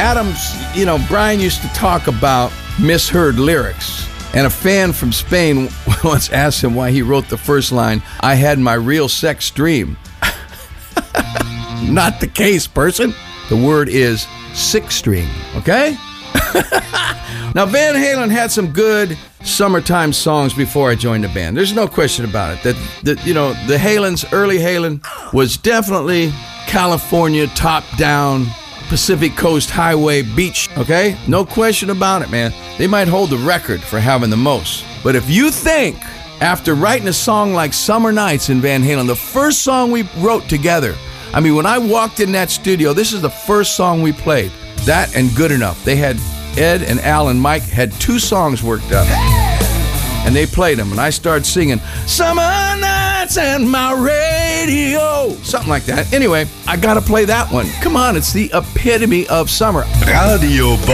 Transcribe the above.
Adams, Brian used to talk about misheard lyrics. And a fan from Spain once asked him why he wrote the first line, "I had my real sex dream." Not the case, person. The word is six string, okay? Now, Van Halen had some good summertime songs before I joined the band. There's no question about it. The Halens, early Halen, was definitely California, top-down, Pacific Coast Highway beach, okay? No question about it, man. They might hold the record for having the most. But if you think, after writing a song like Summer Nights in Van Halen, the first song we wrote together, I mean, when I walked in that studio, this is the first song we played. That and Good Enough. They had, Ed and Al and Mike had 2 songs worked up. And they played them, and I started singing, "Summer Nights and my radio," something like that. Anyway, I gotta play that one. Come on, it's the epitome of summer. Radio